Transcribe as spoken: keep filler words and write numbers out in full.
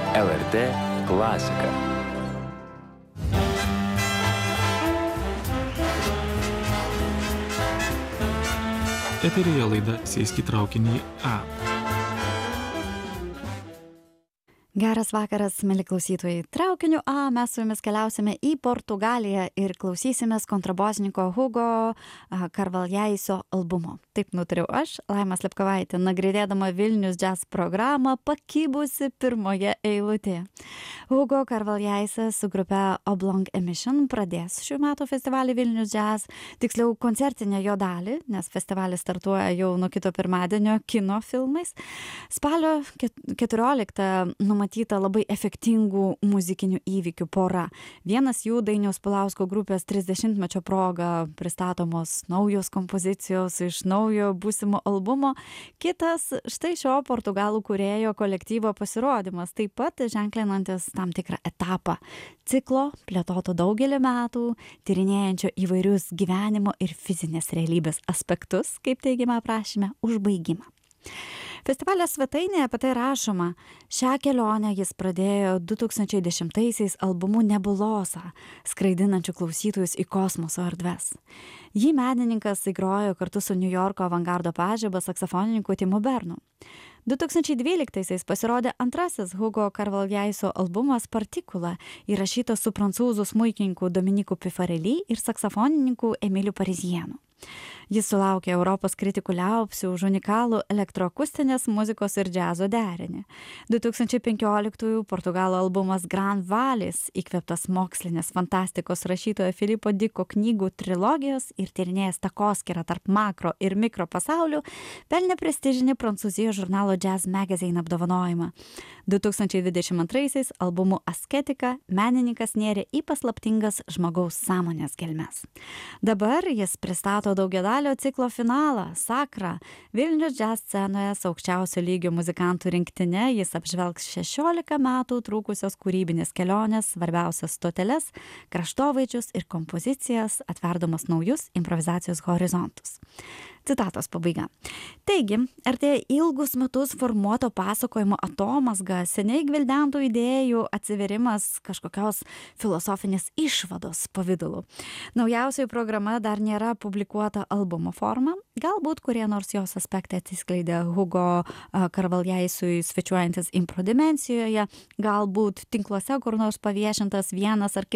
L R T klasika. Eteryje laida Sėsk į traukinį A. Geras vakaras, mėly klausytojai. Traukiniu A mes su jumis keliausime į Portugaliją ir klausysimės kontrabosininko Hugo Carvalhaisio albumo. Taip nutariau aš, Laima Slepkovaitė, nagrinėdama Vilnius Jazz programą, pakibusi pirmoje eilutėje. Hugo Carvalhaisas su grupe Oblong Emission pradės šių metų festivalį Vilnius Jazz, tiksliau koncertinę jo dalį, nes festivalis startuoja jau nuo kito pirmadienio kino filmais. Spalio keturioliktą numatyta labai efektingų muzikinių įvykių pora. Vienas jų Dainiaus Pulausko grupės trisdešimtmečio proga pristatomos naujos kompozicijos iš naujo būsimo albumo. Kitas štai šio portugalų kūrėjo kolektyvo pasirodymas, taip pat ženklinantis tam tikrą etapą ciklo, plėtoto daugelį metų, tyrinėjančio įvairius gyvenimo ir fizinės realybės aspektus, kaip teigiama aprašyme, užbaigimą. Festivalio svetainėje apie tai rašoma: šią kelionę jis pradėjo du tūkstančiai dešimtaisiais albumu Nebulosa, skraidinančiu klausytojus į kosmoso erdves. Jį menininkas įgrojo kartu su New Yorko avangardo pažiba saksofonininku Timu Bernu. du tūkstančiai dvyliktaisiais pasirodė antrasis Hugo Carvalhaisio albumas Partikula, įrašytas su prancūzų smuikininku Dominiku Pifarelli ir saksofonininku Emiliu Parisienu. Jis sulaukė Europos kritikų liaupsių už unikalų elektroakustinės muzikos ir džiazo derinį. du tūkstančiai penkioliktųjų Portugalų albumas Grand Valis, įkvėptas mokslinės fantastikos rašytojo Filipo Diko knygų trilogijos ir tyrinėjęs takoskyrą tarp makro ir mikro pasaulių, pelnė prestižinį Prancūzijos žurnalo Jazz Magazine apdovanojimą. du tūkstančiai dvidešimt antraisiais albumu Asketika menininkas nėrė į paslaptingas žmogaus sąmonės gelmes. Dabar jis pristato daugiadalio ciklo finalą Sakra. Vilnius Jazz scenoje su aukščiausio lygio muzikantų rinktine jis apžvelgs šešiolika metų trukusios kūrybinės kelionės, svarbiausias stoteles, kraštovaizdžius ir kompozicijas, atverdamas naujus improvizacijos horizontus. Citatos pabaiga. Taigi, artėja ilgus metus formuoto pasakojimo atomazga, seniai gvildentų idėjų atsiverimas kažkokios filosofinės išvados pavidalu. Naujausioji programa dar nėra publikuota albumo forma, galbūt kurie nors jos aspektai atsiskleidė Hugo Carvalhaisui svečiuojantis Impro dimensijoje, galbūt tinkluose kur nors paviešintas vienas ar kitas